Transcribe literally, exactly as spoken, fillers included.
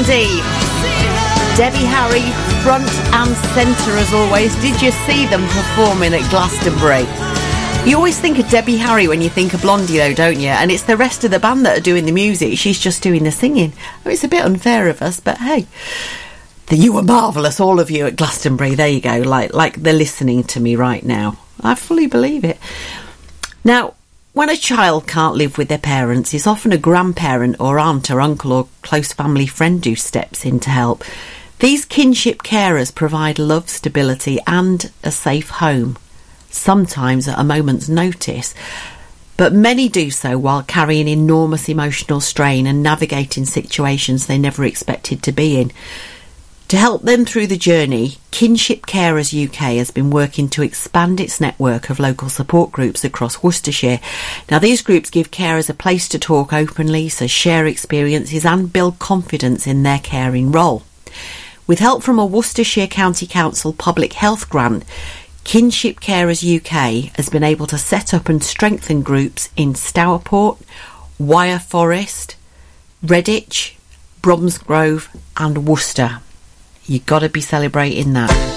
Blondie. Debbie Harry, front and centre as always. Did you see them performing at Glastonbury? You always think of Debbie Harry when you think of Blondie though, don't you? And it's the rest of the band that are doing the music. She's just doing the singing. Oh, it's a bit unfair of us, but hey. You were marvellous, all of you at Glastonbury. There you go, like, like they're listening to me right now. I fully believe it. Now, when a child can't live with their parents, it's often a grandparent or aunt or uncle or close family friend who steps in to help. These kinship carers provide love, stability and a safe home, sometimes at a moment's notice. But many do so while carrying enormous emotional strain and navigating situations they never expected to be in. To help them through the journey, Kinship Carers U K has been working to expand its network of local support groups across Worcestershire. Now, these groups give carers a place to talk openly, so share experiences and build confidence in their caring role. With help from a Worcestershire County Council public health grant, Kinship Carers U K has been able to set up and strengthen groups in Stourport, Wyre Forest, Redditch, Bromsgrove and Worcester. You've got to be celebrating that.